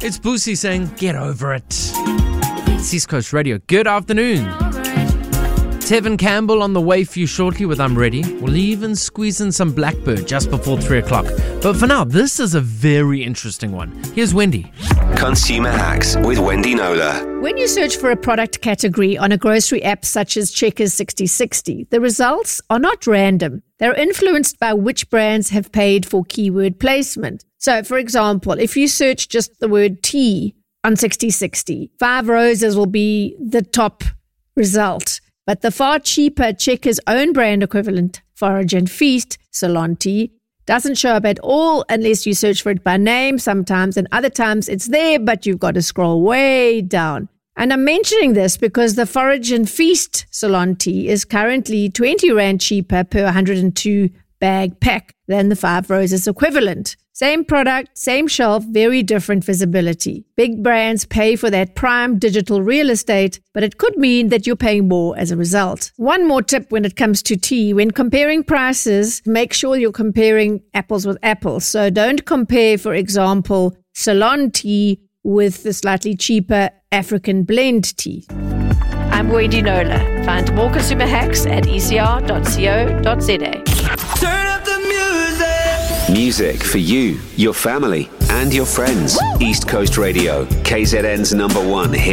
It's Boosie saying, get over it. It's East Coast Radio. Good afternoon. Tevin Campbell on the way for you shortly with I'm Ready. We'll even squeeze in some Blackbird just before 3 o'clock. But for now, this is a very interesting one. Here's Wendy. Consumer Hacks with Wendy Nola. When you search for a product category on a grocery app such as Checkers 6060, the results are not random. They're influenced by which brands have paid for keyword placement. So, for example, if you search just the word tea on 6060, Five Roses will be the top result. But the far cheaper Checkers' own brand equivalent, Forage and Feast, Ceylon Tea, doesn't show up at all unless you search for it by name sometimes, and other times it's there, but you've got to scroll way down. And I'm mentioning this because the Forage and Feast Ceylon Tea is currently 20 Rand cheaper per 102 bag pack than the Five Roses equivalent. Same product, same shelf, very different visibility. Big brands pay for that prime digital real estate, but it could mean that you're paying more as a result. One more tip when it comes to tea. When comparing prices, make sure you're comparing apples with apples. So don't compare, for example, Ceylon tea with the slightly cheaper African blend tea. I'm Wendy Nola. Find more consumer hacks at ecr.co.za. Turn up the music. Music for you, your family, and your friends. Woo! East Coast Radio, KZN's #1 hit